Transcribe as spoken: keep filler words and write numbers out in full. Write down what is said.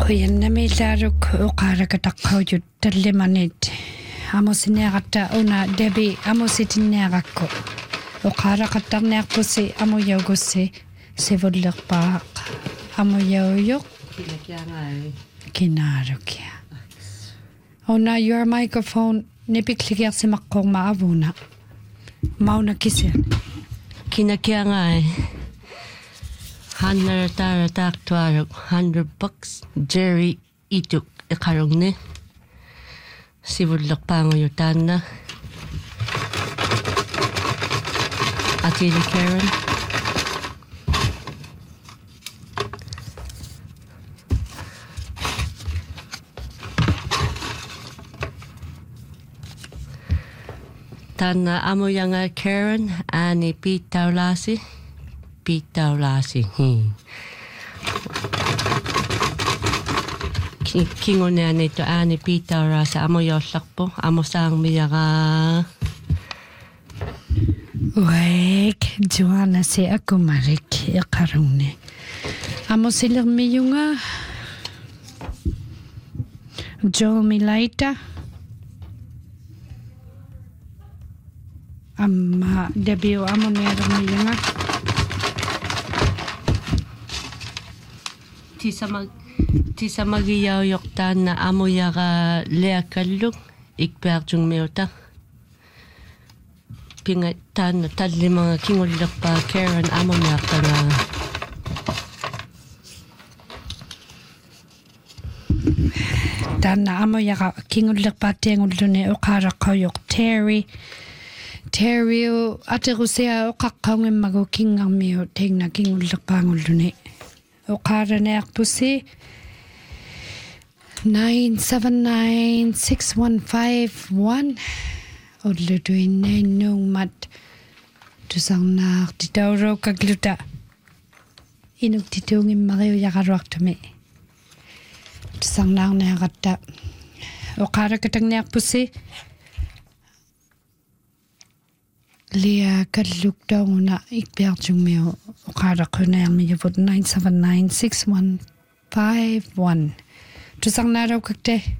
Huyanamilaruk uqarakataqaujut tallimanit amusineeratta una debi amusitineerakku uqaraqattarniarpusi amuyaugussi sivullerpaaq amuyauyuq Kinakiangai kinaarukia una your microphone nipikligiarsimaqqorma avuna mauna kisian Kinakiangai Hundred tara tak tuaruk hundred bucks Jerry ituk ikarungne sivulak pango yutana Atili Karen Tana amuyanga Karen ani Pitaulasi Pitaulasi hmm. Kingone nito ani Pitaulasi amo yollakpo amo saangmiyaga Wek Joanna se akumarik iqarungne amo silirmiyunga Joel Milaita amma debio amo nermiyunga Tisamag Tisamagiyaw yoktan na amoyaga leakalluk ikperjung meota pingatan na tadli mga kingulak pa Karen amonyak na Tana amoyaga kingulak pa tengulune uqaraqayuq Terry Terry aterusea uqaqqaungim magu kingarmiu tengna kingulak pa ngulune uqaranearpusi nine seven nine six one five one Odluduine nung mat tusangnak titauro kagluta inuk titungim mariu yakaruaktame tusangnak nagatta uqarakatangnearpusi Lia kalluk dauna ikpiarjungmiu uqaraqunearmiyavut nine seven nine six one five one Tusang naraw kakte